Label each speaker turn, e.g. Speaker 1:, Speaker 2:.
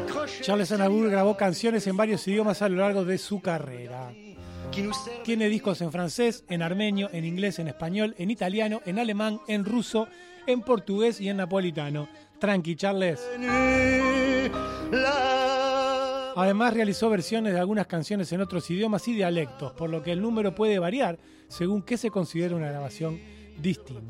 Speaker 1: Charles Aznavour grabó canciones en varios idiomas a lo largo de su carrera. Tiene discos en francés, en armenio, en inglés, en español, en italiano, en alemán, en ruso, en portugués y en napolitano. Tranqui, Charles. Además realizó versiones de algunas canciones en otros idiomas y dialectos, por lo que el número puede variar según qué se considera una grabación distinta.